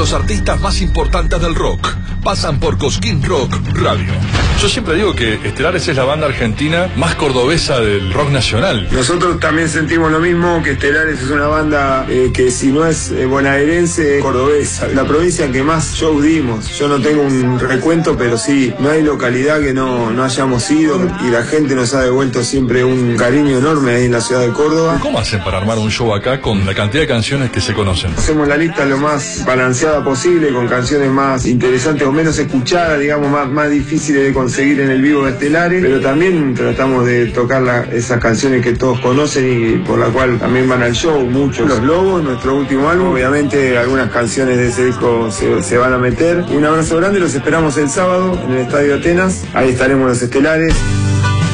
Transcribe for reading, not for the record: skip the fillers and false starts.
Los artistas más importantes del rock pasan por Cosquín Rock Radio. Yo siempre digo que Estelares es la banda argentina más cordobesa del rock nacional. Nosotros también sentimos lo mismo, que Estelares es una banda que si no es bonaerense, es cordobesa. La provincia en que más shows dimos. Yo no tengo un recuento, pero sí, no hay localidad que no hayamos ido, y la gente nos ha devuelto siempre un cariño enorme ahí en la ciudad de Córdoba. ¿Cómo hacen para armar un show acá con la cantidad de canciones que se conocen? Hacemos la lista lo más balanceada posible, con canciones más interesantes o menos escuchadas, digamos, más difíciles de conseguir en el vivo de Estelares, pero también tratamos de tocar esas canciones que todos conocen y por la cual también van al show muchos. Los Lobos, nuestro último álbum, obviamente algunas canciones de ese disco se van a meter. Un abrazo grande, los esperamos el sábado en el Estadio Atenas, ahí estaremos los Estelares.